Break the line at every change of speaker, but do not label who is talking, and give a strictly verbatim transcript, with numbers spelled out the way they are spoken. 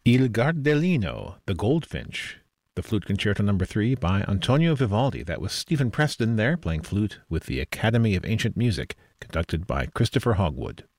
Il Gardellino, The Goldfinch, the Flute Concerto number three by Antonio Vivaldi. That was Stephen Preston there playing flute with the Academy of Ancient Music, conducted by Christopher Hogwood.